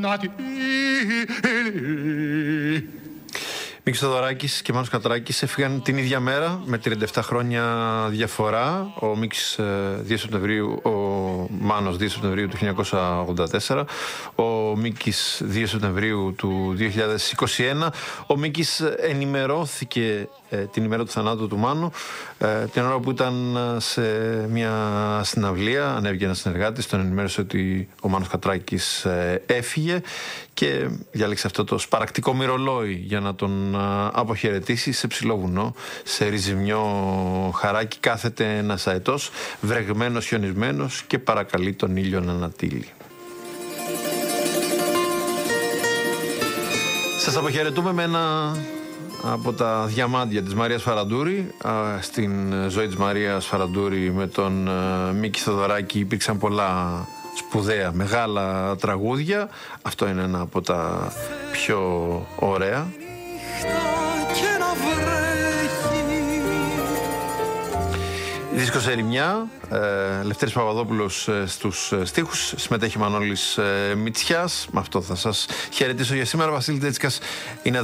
θανάτη. Μίκης Θοδωράκης και Μάνος Κατράκης έφυγαν την ίδια μέρα με 37 χρόνια διαφορά. Ο Μίκης 2 Σεπτεμβρίου, ο Μάνος 2 Σεπτεμβρίου του 1984, ο Μίκης 2 Σεπτεμβρίου του 2021. Ο Μίκης ενημερώθηκε την ημέρα του θανάτου του Μάνου, την ώρα που ήταν σε μια συναυλία, ανέβηκε ένας συνεργάτης, τον ενημέρωσε ότι ο Μάνος Κατράκης έφυγε και διάλεξε αυτό το σπαρακτικό μυρολόι για να τον αποχαιρετήσει. Σε ψηλό βουνό, σε ριζιμιό χαράκι, κάθεται ένας αετός, βρεγμένος, χιονισμένος και παρακαλεί τον ήλιο να ανατείλει. Σας αποχαιρετούμε με ένα από τα διαμάντια της Μαρίας Φαραντούρη. Στην ζωή της Μαρίας Φαραντούρη με τον Μίκη Θοδωράκη υπήρξαν πολλά σπουδαία, μεγάλα τραγούδια. Αυτό είναι ένα από τα πιο ωραία. Δίσκος Ερημιά, Λευτέρης Παπαδόπουλος στους στίχους, συμμετέχει Μανώλης Μητσιάς. Με αυτό θα σας χαιρετήσω για σήμερα. Βασίλης Τέτσκας είναι εδώ.